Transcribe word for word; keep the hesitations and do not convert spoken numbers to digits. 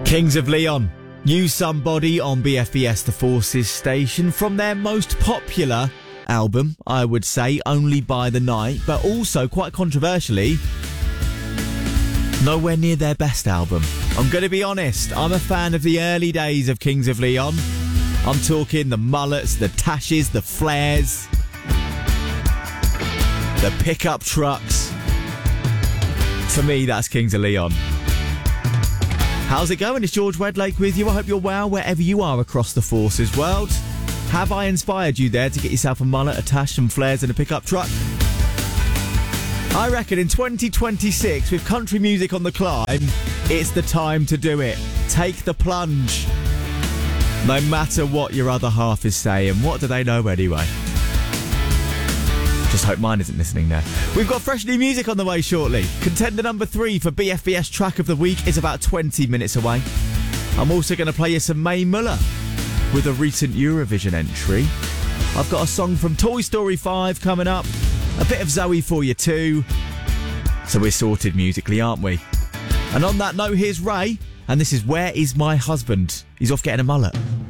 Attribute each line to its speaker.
Speaker 1: Kings of Leon, Use Somebody on B F B S The Forces station from their most popular album, I would say, Only by the Night, but also, quite controversially, nowhere near their best album. I'm going to be honest, I'm a fan of the early days of Kings of Leon. I'm talking the mullets, the tashes, the flares, the pickup trucks. To me, that's Kings of Leon. How's it going? It's George Wedlake with you. I hope you're well wherever you are across the Forces world. Have I inspired you there to get yourself a mullet, a tash, some flares and a pickup truck? I reckon in twenty twenty-six, with country music on the climb, it's the time to do it. Take the plunge. No matter what your other half is saying. What do they know anyway? Just hope mine isn't listening there. We've got fresh new music on the way shortly. Contender number three for B F B S Track of the Week is about twenty minutes away. I'm also going to play you some Mae Muller with a recent Eurovision entry. I've got a song from Toy Story five coming up. A bit of Zoe for you too. So we're sorted musically, aren't we? And on that note, here's Ray. And this is Where Is My Husband? He's off getting a mullet.